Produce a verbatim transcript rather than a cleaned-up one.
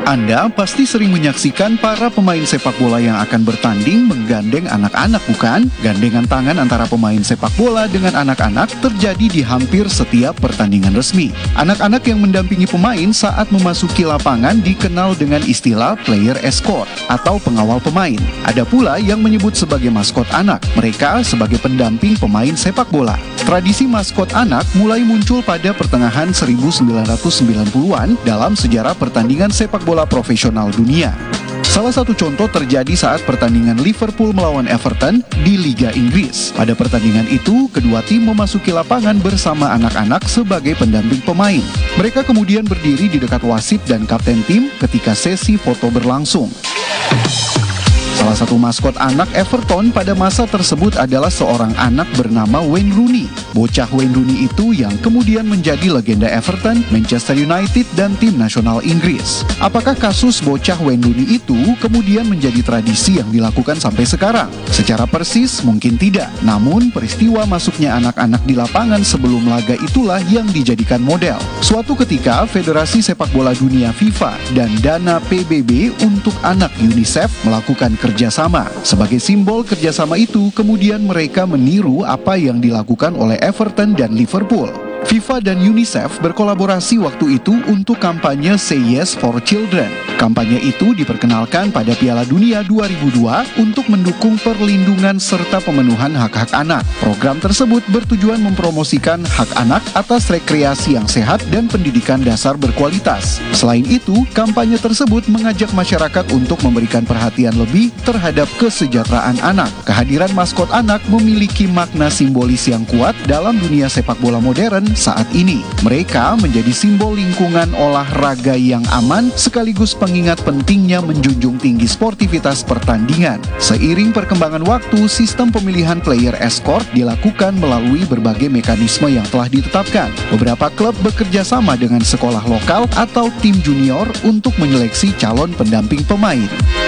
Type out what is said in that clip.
Anda pasti sering menyaksikan para pemain sepak bola yang akan bertanding menggandeng anak-anak, bukan? Gandengan tangan antara pemain sepak bola dengan anak-anak terjadi di hampir setiap pertandingan resmi. Anak-anak yang mendampingi pemain saat memasuki lapangan dikenal dengan istilah player escort atau pengawal pemain. Ada pula yang menyebut sebagai maskot anak, mereka sebagai pendamping pemain sepak bola. Tradisi maskot anak mulai muncul pada pertengahan seribu sembilan ratus sembilan puluhan dalam sejarah pertandingan sepak bola profesional dunia. Salah satu contoh terjadi saat pertandingan Liverpool melawan Everton di Liga Inggris. Pada pertandingan itu, kedua tim memasuki lapangan bersama anak-anak sebagai pendamping pemain. Mereka kemudian berdiri di dekat wasit dan kapten tim ketika sesi foto berlangsung. Salah satu maskot anak Everton pada masa tersebut adalah seorang anak bernama Wayne Rooney. Bocah Wayne Rooney itu yang kemudian menjadi legenda Everton, Manchester United, dan tim nasional Inggris. Apakah kasus bocah Wayne Rooney itu kemudian menjadi tradisi yang dilakukan sampai sekarang? Secara persis mungkin tidak, namun peristiwa masuknya anak-anak di lapangan sebelum laga itulah yang dijadikan model. Suatu ketika, Federasi Sepak Bola Dunia FIFA dan dana P B B untuk anak UNICEF melakukan kerjasama. Sebagai simbol kerjasama itu, kemudian mereka meniru apa yang dilakukan oleh Everton dan Liverpool. FIFA dan UNICEF berkolaborasi waktu itu untuk kampanye Say Yes for Children. Kampanye itu diperkenalkan pada Piala Dunia dua ribu dua untuk mendukung perlindungan serta pemenuhan hak-hak anak. Program tersebut bertujuan mempromosikan hak anak atas rekreasi yang sehat dan pendidikan dasar berkualitas. Selain itu, kampanye tersebut mengajak masyarakat untuk memberikan perhatian lebih terhadap kesejahteraan anak. Kehadiran maskot anak memiliki makna simbolis yang kuat dalam dunia sepak bola modern saat ini. Mereka menjadi simbol lingkungan olahraga yang aman sekaligus pengingat pentingnya menjunjung tinggi sportivitas pertandingan. Seiring perkembangan waktu, sistem pemilihan player escort dilakukan melalui berbagai mekanisme yang telah ditetapkan. Beberapa klub bekerja sama dengan sekolah lokal atau tim junior untuk menyeleksi calon pendamping pemain.